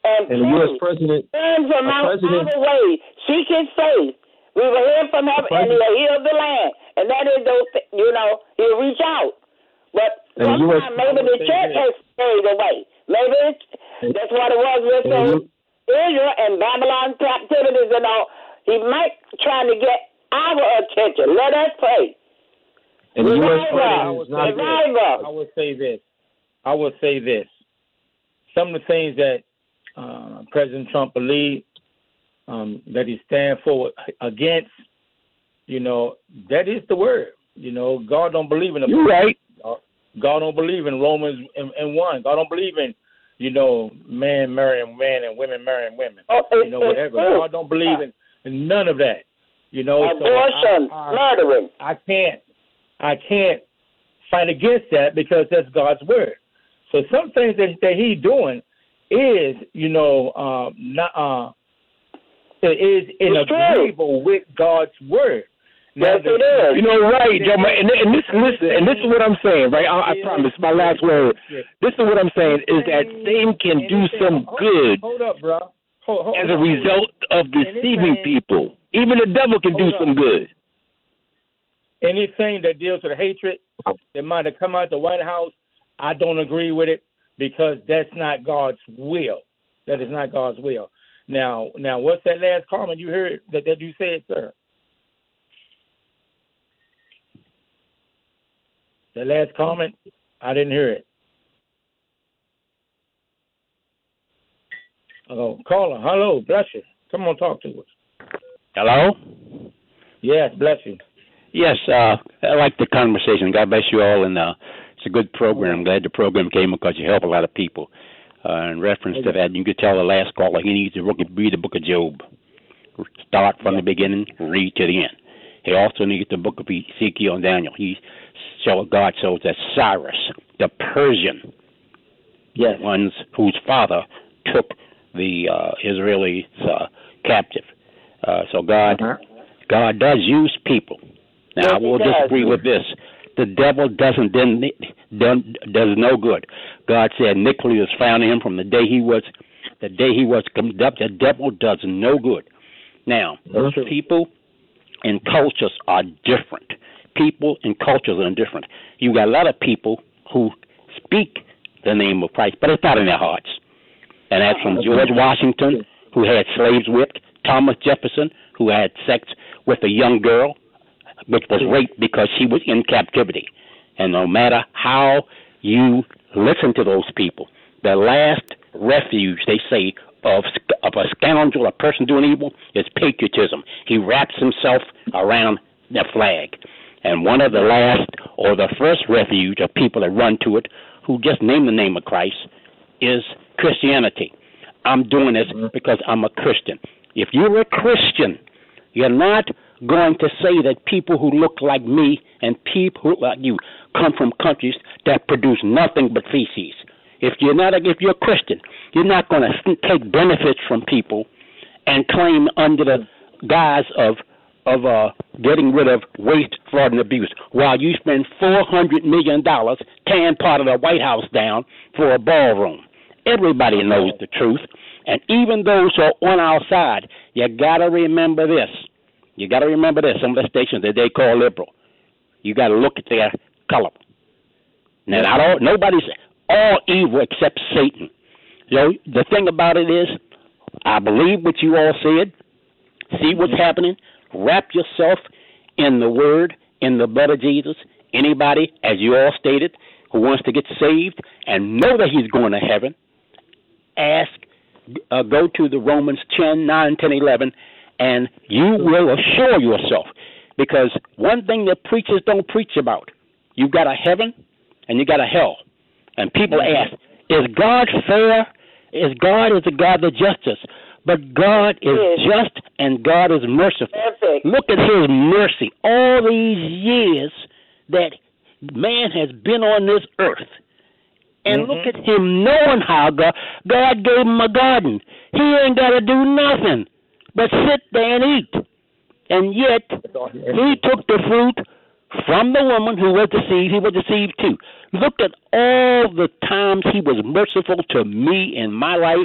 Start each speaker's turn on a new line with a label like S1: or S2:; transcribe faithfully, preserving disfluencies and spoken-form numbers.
S1: And,
S2: and the U S president,
S1: turn from our,
S2: president,
S1: our way, seek his face. We will hear from heaven, and he'll heal the land. And that is those, you know, he'll reach out. But sometimes maybe the church has strayed away. Maybe it's, that's what it was with uh, Israel and Babylon captivities and all. He might try to get our attention. Let us pray.
S2: And the U S
S3: I would say this. I would say this. Some of the things that uh, President Trump believes um, that he stand for against, you know, that is the word. You know, God don't believe in the
S4: You're right.
S3: God don't believe in Romans and, and one. God don't believe in, you know, man marrying man and women marrying women.
S1: Oh,
S3: you know, whatever. God don't believe in, in none of that. You know,
S1: abortion,
S3: so I, I,
S1: murdering.
S3: I can't, I can't fight against that because that's God's word. So some things that that he's doing is, you know, um, not uh, is in agreeable with God's word. Now,
S1: yes, it is.
S4: You know, right, Joe. And, and this, listen, and this is what I'm saying, right? I, I promise. My last word. This is what I'm saying is that Satan can do some good.
S3: Hold up, bro. Hold, hold,
S4: as a result of deceiving people. Even the devil can do some good.
S3: Anything that deals with hatred that might have come out the White House, I don't agree with it because that's not God's will. That is not God's will. Now, now, what's that last comment you heard that, that you said, sir? The last comment, I didn't hear it. Hello, caller. Hello, bless you. Come on, talk to us.
S4: Hello?
S3: Yes, bless you.
S4: Yes, uh, I like the conversation. God bless you all, and uh, it's a good program. I'm glad the program came because you help a lot of people. Uh, in reference to that, you could tell the last caller he needs to read the book of Job. Start from the beginning, read to the end. He also needs the book of Ezekiel and Daniel. He so God shows that Cyrus, the Persian,
S3: yes,
S4: ones whose father took the uh, Israelis uh, captive. Uh, so God, uh-huh. God does use people. Now
S1: yes,
S4: I will disagree with this. The devil doesn't does no good. God said iniquity was found in him from the day he was the day he was condemned. The devil does no good. Now those people and cultures are different. People and cultures are different. You got a lot of people who speak the name of Christ, but it's not in their hearts. And that's from George Washington, who had slaves whipped, Thomas Jefferson, who had sex with a young girl, which was raped because she was in captivity. And no matter how you listen to those people, the last refuge, they say, of, of a scoundrel, a person doing evil, is patriotism. He wraps himself around the flag. And one of the last or the first refuge of people that run to it who just name the name of Christ is Christianity. I'm doing this because I'm a Christian. If you're a Christian, you're not going to say that people who look like me and people who look like you come from countries that produce nothing but feces. If you're not, a, if you're a Christian, you're not going to take benefits from people and claim under the guise of of uh, getting rid of waste, fraud, and abuse, while you spend four hundred million dollars tearing part of the White House down for a ballroom. Everybody knows the truth, and even those who are on our side, you got to remember this. You got to remember this. Some of the stations that they call liberal, you got to look at their color. Now, not all, nobody's all evil except Satan. You know, the thing about it is, I believe what you all said. See what's happening. Wrap yourself in the word, in the blood of Jesus. Anybody, as you all stated, who wants to get saved and know that he's going to heaven, ask, uh, go to the Romans ten, nine, ten, eleven, and you will assure yourself. Because one thing that preachers don't preach about, you got a heaven and you got a hell. And people ask, is God fair? Is God is a God of justice? But God is just and God is merciful.
S1: Perfect.
S4: Look at his mercy. All these years that man has been on this earth. And mm-hmm. look at him knowing how God, God gave him a garden. He ain't got to do nothing but sit there and eat. And yet, he took the fruit from the woman who was deceived. He was deceived too. Look at all the times he was merciful to me in my life.